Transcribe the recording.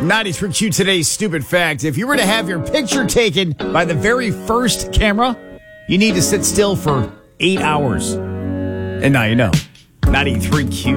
93Q today's stupid fact. If you were to have your picture taken by the very first camera, you need to sit still for 8 hours. And now you know. 93Q.